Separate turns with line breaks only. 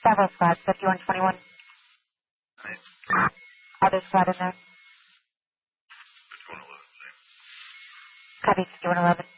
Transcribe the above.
Several spots, 5121. Other spot in there.
5111, same.
Copy, 5111.